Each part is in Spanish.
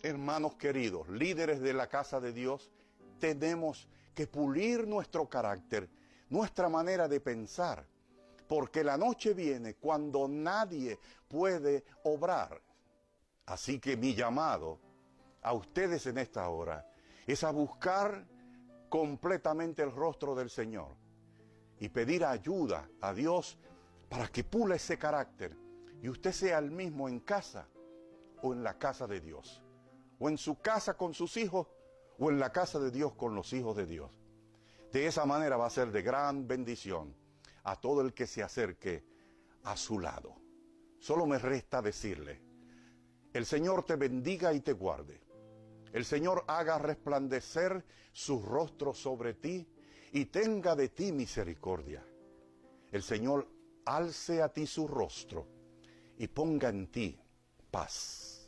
hermanos queridos, líderes de la casa de Dios, tenemos que pulir nuestro carácter, nuestra manera de pensar, porque la noche viene cuando nadie puede obrar. Así que mi llamado a ustedes en esta hora es a buscar completamente el rostro del Señor y pedir ayuda a Dios para que pula ese carácter y usted sea el mismo en casa o en la casa de Dios, o en su casa con sus hijos o en la casa de Dios con los hijos de Dios. De esa manera va a ser de gran bendición a todo el que se acerque a su lado. Solo me resta decirle: el Señor te bendiga y te guarde. El Señor haga resplandecer su rostro sobre ti y tenga de ti misericordia. El Señor alce a ti su rostro y ponga en ti paz.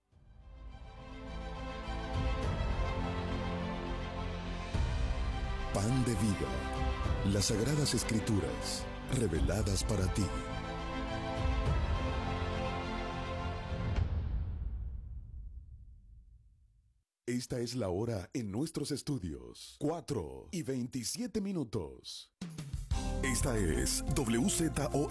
Pan de vida. Las Sagradas Escrituras, reveladas para ti. Esta es la hora en nuestros estudios. 4:27. Esta es WZOL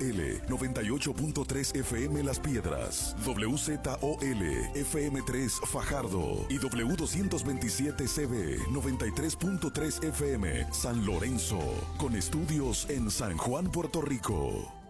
98.3 FM Las Piedras, WZOL FM3 Fajardo y W227CB 93.3 FM San Lorenzo, con estudios en San Juan, Puerto Rico.